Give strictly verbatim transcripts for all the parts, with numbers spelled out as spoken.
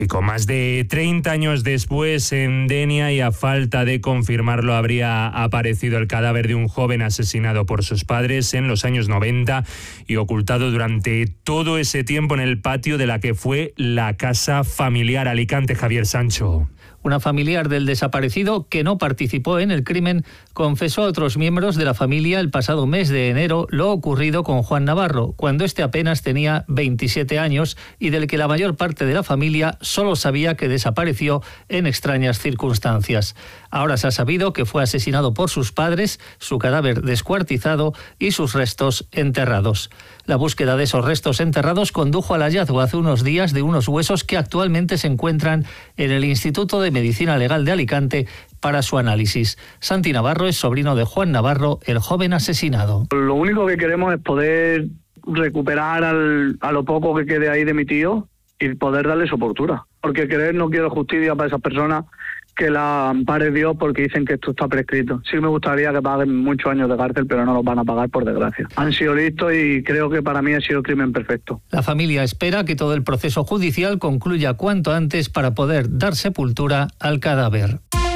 Y con más de treinta años después en Denia, y a falta de confirmarlo, habría aparecido el cadáver de un joven asesinado por sus padres en los años noventa y ocultado durante todo ese tiempo en el patio de la que fue la casa familiar. Alicante, Javier Sancho. Una familiar del desaparecido, que no participó en el crimen, confesó a otros miembros de la familia el pasado mes de enero lo ocurrido con Juan Navarro, cuando este apenas tenía veintisiete años y del que la mayor parte de la familia solo sabía que desapareció en extrañas circunstancias. Ahora se ha sabido que fue asesinado por sus padres, su cadáver descuartizado y sus restos enterrados. La búsqueda de esos restos enterrados condujo al hallazgo hace unos días de unos huesos que actualmente se encuentran en el Instituto de Medicina Legal de Alicante para su análisis. Santi Navarro es sobrino de Juan Navarro, el joven asesinado. Lo único que queremos es poder recuperar al, a lo poco que quede ahí de mi tío y poder darle sepultura. Porque querer no quiero justicia para esas personas, que la ampare Dios, porque dicen que esto está prescrito. Sí me gustaría que paguen muchos años de cárcel, pero no los van a pagar, por desgracia. Han sido listos y creo que para mí ha sido el crimen perfecto. La familia espera que todo el proceso judicial concluya cuanto antes para poder dar sepultura al cadáver.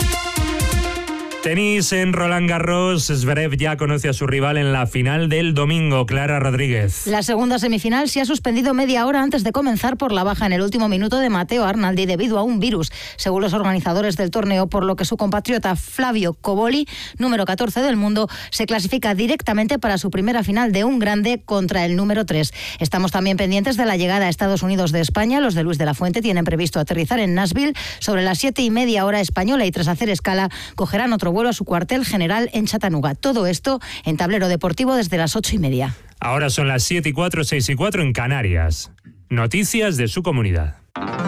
Tenis en Roland Garros. Zverev ya conoce a su rival en la final del domingo. Clara Rodríguez. La segunda semifinal se ha suspendido media hora antes de comenzar por la baja en el último minuto de Matteo Arnaldi debido a un virus, según los organizadores del torneo, por lo que su compatriota Flavio Cobolli, número catorce del mundo, se clasifica directamente para su primera final de un grande contra el número tres. Estamos también pendientes de la llegada a Estados Unidos de España. Los de Luis de la Fuente tienen previsto aterrizar en Nashville sobre las siete y media hora española y tras hacer escala cogerán otro vuelo a su cuartel general en Chattanooga. Todo esto en Tablero Deportivo desde las ocho y media. Ahora son las siete y cuatro, seis y cuatro en Canarias. Noticias de su comunidad.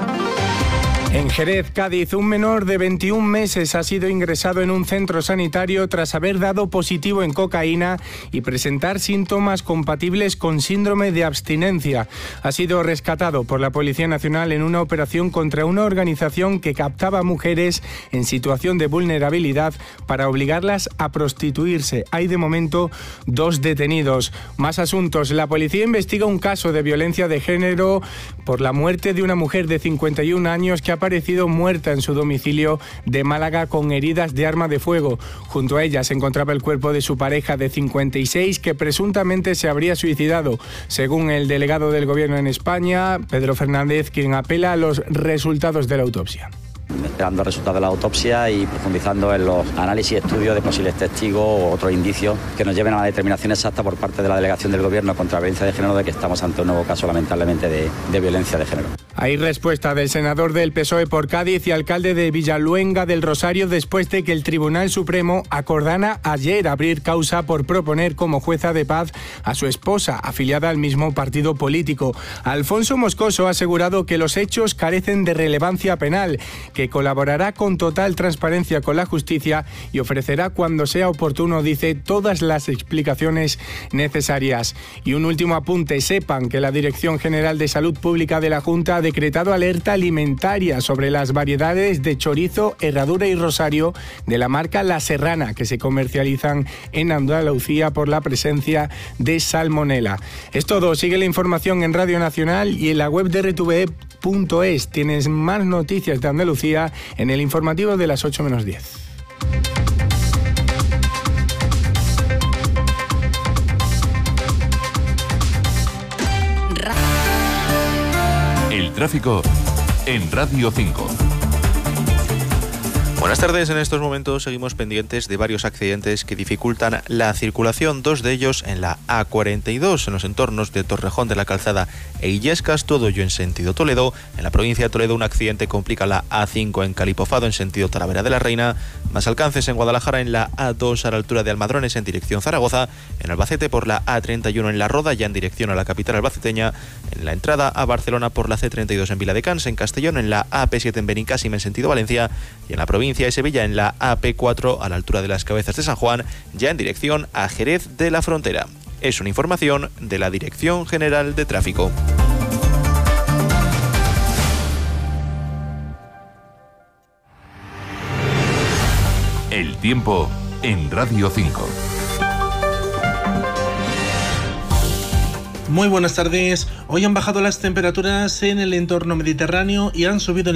En Jerez, Cádiz, un menor de veintiún meses ha sido ingresado en un centro sanitario tras haber dado positivo en cocaína y presentar síntomas compatibles con síndrome de abstinencia. Ha sido rescatado por la Policía Nacional en una operación contra una organización que captaba mujeres en situación de vulnerabilidad para obligarlas a prostituirse. Hay de momento dos detenidos. Más asuntos. La policía investiga un caso de violencia de género por la muerte de una mujer de cincuenta y un años que ha aparecido muerta en su domicilio de Málaga con heridas de arma de fuego. Junto a ella se encontraba el cuerpo de su pareja de cincuenta y seis que presuntamente se habría suicidado, según el delegado del Gobierno en España, Pedro Fernández, quien apela a los resultados de la autopsia. Esperando el resultado de la autopsia y profundizando en los análisis y estudios de posibles testigos o otros indicios que nos lleven a la determinación exacta por parte de la Delegación del Gobierno contra la Violencia de Género de que estamos ante un nuevo caso, lamentablemente, de, de violencia de género. Hay respuesta del senador del P S O E por Cádiz y alcalde de Villaluenga del Rosario después de que el Tribunal Supremo acordara ayer abrir causa por proponer como jueza de paz a su esposa, afiliada al mismo partido político. Alfonso Moscoso ha asegurado que los hechos carecen de relevancia penal, que colaborará con total transparencia con la justicia y ofrecerá cuando sea oportuno, dice, todas las explicaciones necesarias. Y un último apunte, sepan que la Dirección General de Salud Pública de la Junta ha decretado alerta alimentaria sobre las variedades de chorizo, herradura y rosario de la marca La Serrana que se comercializan en Andalucía por la presencia de salmonela. Es todo, sigue la información en Radio Nacional y en la web de R T V E punto es. Tienes más noticias de Andalucía en el informativo de las ocho menos diez. El tráfico en Radio cinco. Buenas tardes. En estos momentos seguimos pendientes de varios accidentes que dificultan la circulación, dos de ellos en la A cuarenta y dos, en los entornos de Torrejón de la Calzada e Illescas, todo ello en sentido Toledo. En la provincia de Toledo un accidente complica la A cinco en Calipofado en sentido Talavera de la Reina. Más alcances en Guadalajara en la A dos a la altura de Almadrones en dirección Zaragoza. En Albacete por la A treinta y uno en La Roda, ya en dirección a la capital albaceteña. En la entrada a Barcelona por la C treinta y dos en Viladecans, en Castellón en la A P siete en Benicàssim en sentido Valencia. Y en la provincia de Sevilla en la A P cuatro a la altura de las Cabezas de San Juan, ya en dirección a Jerez de la Frontera. Es una información de la Dirección General de Tráfico. El tiempo en Radio cinco. Muy buenas tardes. Hoy han bajado las temperaturas en el entorno mediterráneo y han subido en